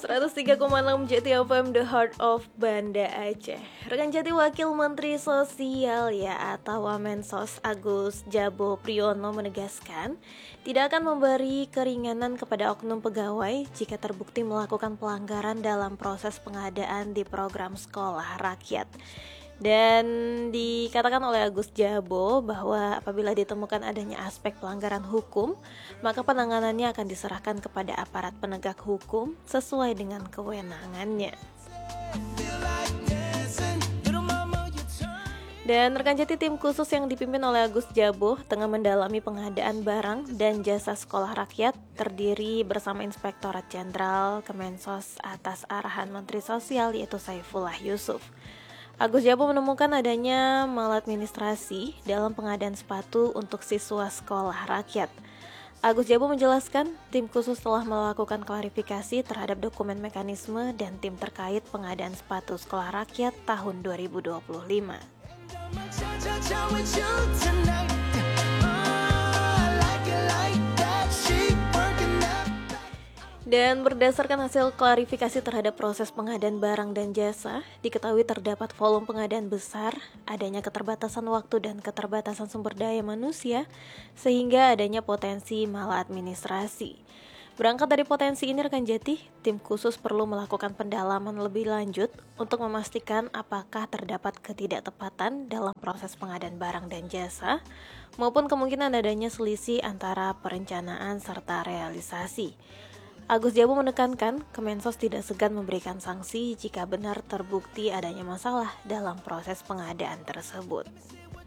103,6 Jati FM, The Heart of Banda Aceh. Rekan Jati, Wakil Menteri Sosial atau Wamensos Agus Jabo Priyono menegaskan tidak akan memberi keringanan kepada oknum pegawai jika terbukti melakukan pelanggaran dalam proses pengadaan di program sekolah rakyat. Dan dikatakan oleh Agus Jabo bahwa apabila ditemukan adanya aspek pelanggaran hukum, maka penanganannya akan diserahkan kepada aparat penegak hukum sesuai dengan kewenangannya. Dan rekan Jati, tim khusus yang dipimpin oleh Agus Jabo tengah mendalami pengadaan barang dan jasa sekolah rakyat, terdiri bersama Inspektorat Jenderal Kemensos atas arahan Menteri Sosial yaitu Saifullah Yusuf. Agus Jabo menemukan adanya maladministrasi dalam pengadaan sepatu untuk siswa sekolah rakyat. Agus Jabo menjelaskan, tim khusus telah melakukan klarifikasi terhadap dokumen mekanisme dan tim terkait pengadaan sepatu sekolah rakyat tahun 2025. Dan berdasarkan hasil klarifikasi terhadap proses pengadaan barang dan jasa, diketahui terdapat volume pengadaan besar, adanya keterbatasan waktu dan keterbatasan sumber daya manusia, sehingga adanya potensi maladministrasi. Berangkat dari potensi ini, rekan Jati, tim khusus perlu melakukan pendalaman lebih lanjut untuk memastikan apakah terdapat ketidaktepatan dalam proses pengadaan barang dan jasa, maupun kemungkinan adanya selisih antara perencanaan serta realisasi. Agus Jabo menekankan, Kemensos tidak segan memberikan sanksi jika benar terbukti adanya masalah dalam proses pengadaan tersebut.